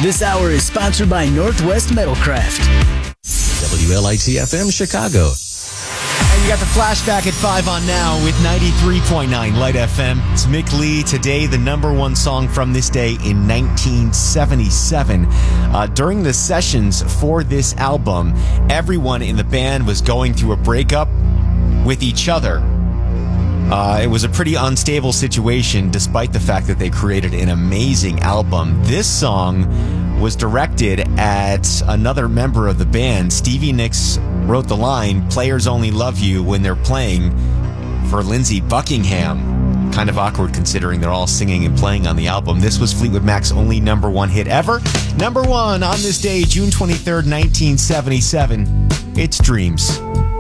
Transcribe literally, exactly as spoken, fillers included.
This hour is sponsored by Northwest Metalcraft. W L I T F M Chicago. And you got the flashback at five on now with ninety-three point nine Light F M. It's Mick Lee. Today, the number one song from this day in nineteen seventy-seven. Uh, during the sessions for this album, everyone in the band was going through a breakup with each other. Uh, it was a pretty unstable situation, despite the fact that they created an amazing album. This song was directed at another member of the band. Stevie Nicks wrote the line, "Players only love you when they're playing," for Lindsey Buckingham. Kind of awkward considering they're all singing and playing on the album. This was Fleetwood Mac's only number one hit ever. Number one on this day, June twenty-third, nineteen seventy-seven. It's Dreams.